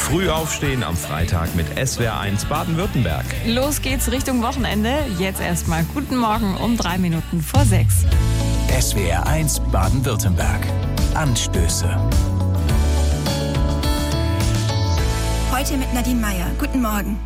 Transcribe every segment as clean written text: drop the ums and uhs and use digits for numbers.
Früh aufstehen am Freitag mit SWR1 Baden-Württemberg. Los geht's Richtung Wochenende. Jetzt erstmal guten Morgen um 3 Minuten vor 6. SWR1 Baden-Württemberg. Anstöße. Heute mit Nadine Meyer. Guten Morgen.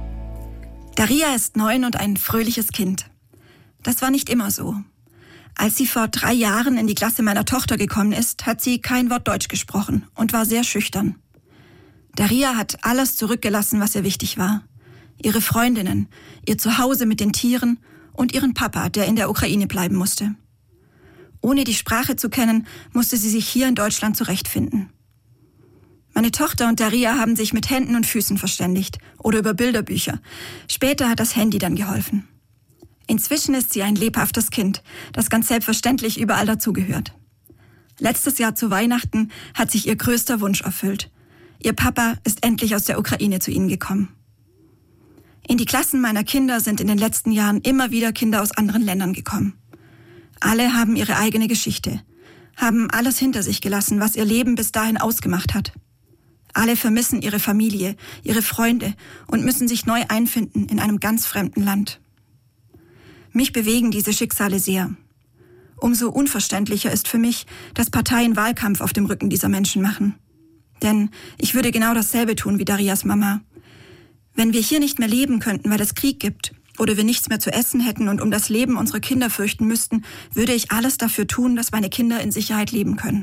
Daria ist 9 und ein fröhliches Kind. Das war nicht immer so. Als sie vor 3 Jahren in die Klasse meiner Tochter gekommen ist, hat sie kein Wort Deutsch gesprochen und war sehr schüchtern. Daria hat alles zurückgelassen, was ihr wichtig war. Ihre Freundinnen, ihr Zuhause mit den Tieren und ihren Papa, der in der Ukraine bleiben musste. Ohne die Sprache zu kennen, musste sie sich hier in Deutschland zurechtfinden. Meine Tochter und Daria haben sich mit Händen und Füßen verständigt oder über Bilderbücher. Später hat das Handy dann geholfen. Inzwischen ist sie ein lebhaftes Kind, das ganz selbstverständlich überall dazugehört. Letztes Jahr zu Weihnachten hat sich ihr größter Wunsch erfüllt. Ihr Papa ist endlich aus der Ukraine zu ihnen gekommen. In die Klassen meiner Kinder sind in den letzten Jahren immer wieder Kinder aus anderen Ländern gekommen. Alle haben ihre eigene Geschichte, haben alles hinter sich gelassen, was ihr Leben bis dahin ausgemacht hat. Alle vermissen ihre Familie, ihre Freunde und müssen sich neu einfinden in einem ganz fremden Land. Mich bewegen diese Schicksale sehr. Umso unverständlicher ist für mich, dass Parteien Wahlkampf auf dem Rücken dieser Menschen machen. Denn ich würde genau dasselbe tun wie Darias Mama. Wenn wir hier nicht mehr leben könnten, weil es Krieg gibt, oder wir nichts mehr zu essen hätten und um das Leben unserer Kinder fürchten müssten, würde ich alles dafür tun, dass meine Kinder in Sicherheit leben können.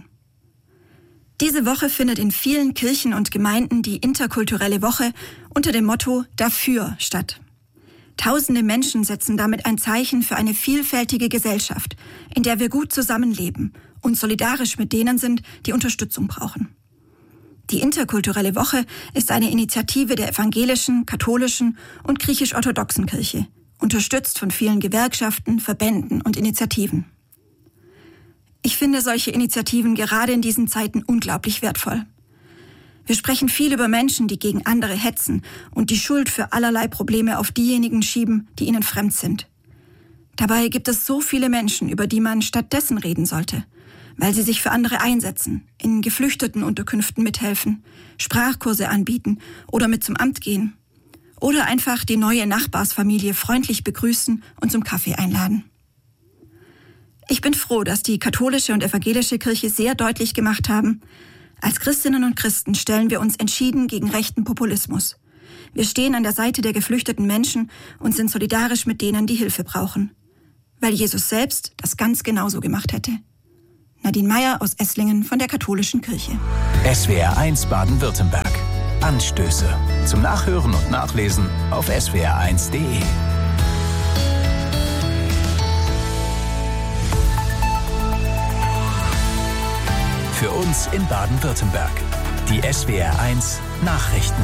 Diese Woche findet in vielen Kirchen und Gemeinden die interkulturelle Woche unter dem Motto Dafür statt. Tausende Menschen setzen damit ein Zeichen für eine vielfältige Gesellschaft, in der wir gut zusammenleben und solidarisch mit denen sind, die Unterstützung brauchen. Die interkulturelle Woche ist eine Initiative der evangelischen, katholischen und griechisch-orthodoxen Kirche, unterstützt von vielen Gewerkschaften, Verbänden und Initiativen. Ich finde solche Initiativen gerade in diesen Zeiten unglaublich wertvoll. Wir sprechen viel über Menschen, die gegen andere hetzen und die Schuld für allerlei Probleme auf diejenigen schieben, die ihnen fremd sind. Dabei gibt es so viele Menschen, über die man stattdessen reden sollte, weil sie sich für andere einsetzen, in Geflüchtetenunterkünften mithelfen, Sprachkurse anbieten oder mit zum Amt gehen. Oder einfach die neue Nachbarsfamilie freundlich begrüßen und zum Kaffee einladen. Ich bin froh, dass die katholische und evangelische Kirche sehr deutlich gemacht haben, als Christinnen und Christen stellen wir uns entschieden gegen rechten Populismus. Wir stehen an der Seite der geflüchteten Menschen und sind solidarisch mit denen, die Hilfe brauchen. Weil Jesus selbst das ganz genauso gemacht hätte. Nadine Meyer aus Esslingen von der Katholischen Kirche. SWR1 Baden-Württemberg. Anstöße. Zum Nachhören und Nachlesen auf swr1.de. Für uns in Baden-Württemberg. Die SWR1 Nachrichten.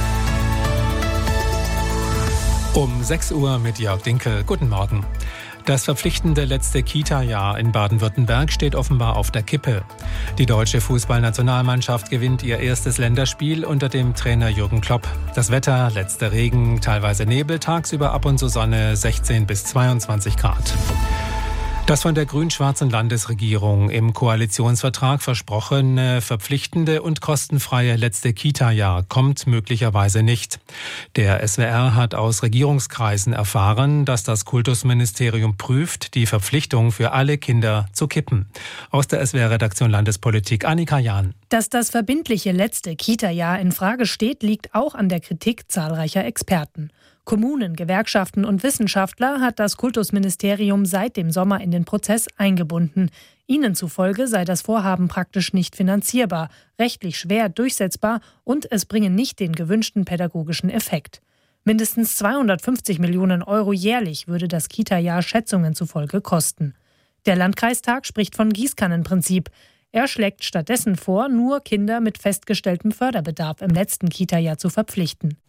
Um 6 Uhr mit Jörg Dinkel. Guten Morgen. Das verpflichtende letzte Kita-Jahr in Baden-Württemberg steht offenbar auf der Kippe. Die deutsche Fußballnationalmannschaft gewinnt ihr erstes Länderspiel unter dem Trainer Jürgen Klopp. Das Wetter, letzter Regen, teilweise Nebel, tagsüber ab und zu Sonne, 16 bis 22 Grad. Das von der grün-schwarzen Landesregierung im Koalitionsvertrag versprochene, verpflichtende und kostenfreie letzte Kita-Jahr kommt möglicherweise nicht. Der SWR hat aus Regierungskreisen erfahren, dass das Kultusministerium prüft, die Verpflichtung für alle Kinder zu kippen. Aus der SWR-Redaktion Landespolitik Annika Jahn. Dass das verbindliche letzte Kita-Jahr in Frage steht, liegt auch an der Kritik zahlreicher Experten. Kommunen, Gewerkschaften und Wissenschaftler hat das Kultusministerium seit dem Sommer in den Prozess eingebunden. Ihnen zufolge sei das Vorhaben praktisch nicht finanzierbar, rechtlich schwer durchsetzbar und es bringe nicht den gewünschten pädagogischen Effekt. Mindestens 250 Millionen Euro jährlich würde das Kita-Jahr Schätzungen zufolge kosten. Der Landkreistag spricht von Gießkannenprinzip. Er schlägt stattdessen vor, nur Kinder mit festgestelltem Förderbedarf im letzten Kita-Jahr zu verpflichten.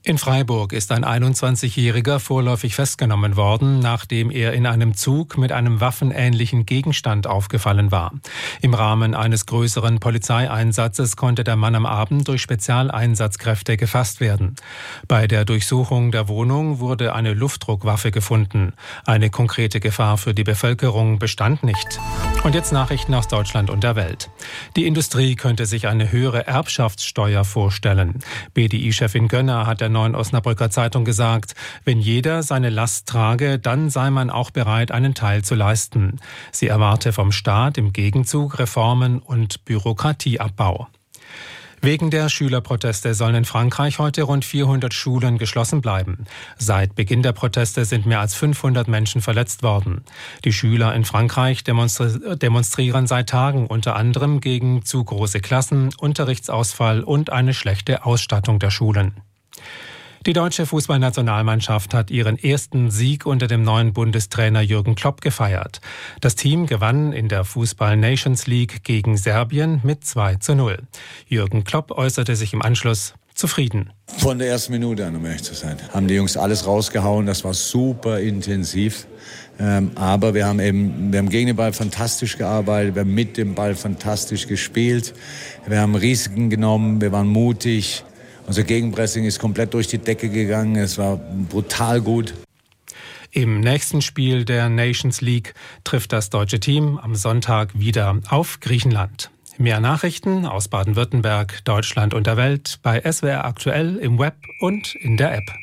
In Freiburg ist ein 21-Jähriger vorläufig festgenommen worden, nachdem er in einem Zug mit einem waffenähnlichen Gegenstand aufgefallen war. Im Rahmen eines größeren Polizeieinsatzes konnte der Mann am Abend durch Spezialeinsatzkräfte gefasst werden. Bei der Durchsuchung der Wohnung wurde eine Luftdruckwaffe gefunden. Eine konkrete Gefahr für die Bevölkerung bestand nicht. Und jetzt Nachrichten aus Deutschland und der Welt. Die Industrie könnte sich eine höhere Erbschaftssteuer vorstellen. BDI-Chefin Gönner hat der Neuen Osnabrücker Zeitung gesagt, wenn jeder seine Last trage, dann sei man auch bereit, einen Teil zu leisten. Sie erwarte vom Staat im Gegenzug Reformen und Bürokratieabbau. Wegen der Schülerproteste sollen in Frankreich heute rund 400 Schulen geschlossen bleiben. Seit Beginn der Proteste sind mehr als 500 Menschen verletzt worden. Die Schüler in Frankreich demonstrieren seit Tagen unter anderem gegen zu große Klassen, Unterrichtsausfall und eine schlechte Ausstattung der Schulen. Die deutsche Fußballnationalmannschaft hat ihren ersten Sieg unter dem neuen Bundestrainer Jürgen Klopp gefeiert. Das Team gewann in der Fußball-Nations League gegen Serbien mit 2:0. Jürgen Klopp äußerte sich im Anschluss zufrieden. Von der ersten Minute an, um ehrlich zu sein, haben die Jungs alles rausgehauen. Das war super intensiv. Aber wir haben gegen den Ball fantastisch gearbeitet, wir haben mit dem Ball fantastisch gespielt. Wir haben Risiken genommen, wir waren mutig. Unser Gegenpressing ist komplett durch die Decke gegangen. Es war brutal gut. Im nächsten Spiel der Nations League trifft das deutsche Team am Sonntag wieder auf Griechenland. Mehr Nachrichten aus Baden-Württemberg, Deutschland und der Welt bei SWR aktuell im Web und in der App.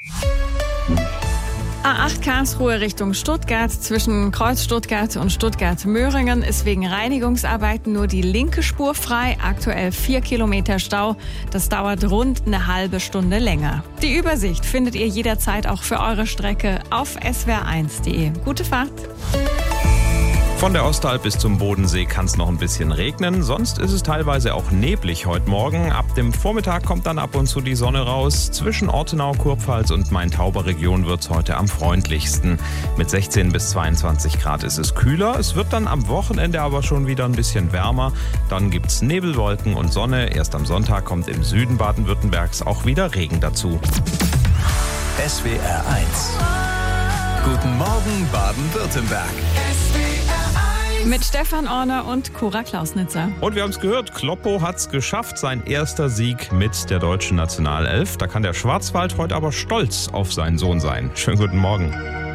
A8 Karlsruhe Richtung Stuttgart. Zwischen Kreuz Stuttgart und Stuttgart-Möhringen ist wegen Reinigungsarbeiten nur die linke Spur frei. Aktuell 4 Kilometer Stau. Das dauert rund eine halbe Stunde länger. Die Übersicht findet ihr jederzeit auch für eure Strecke auf swr1.de. Gute Fahrt! Von der Ostalb bis zum Bodensee kann es noch ein bisschen regnen. Sonst ist es teilweise auch neblig heute Morgen. Ab dem Vormittag kommt dann ab und zu die Sonne raus. Zwischen Ortenau, Kurpfalz und Main-Tauber-Region wird es heute am freundlichsten. Mit 16 bis 22 Grad ist es kühler. Es wird dann am Wochenende aber schon wieder ein bisschen wärmer. Dann gibt es Nebelwolken und Sonne. Erst am Sonntag kommt im Süden Baden-Württembergs auch wieder Regen dazu. SWR 1. Guten Morgen Baden-Württemberg. Mit Stefan Orner und Cora Klausnitzer. Und wir haben es gehört, Kloppo hat es geschafft, sein erster Sieg mit der deutschen Nationalelf. Da kann der Schwarzwald heute aber stolz auf seinen Sohn sein. Schönen guten Morgen.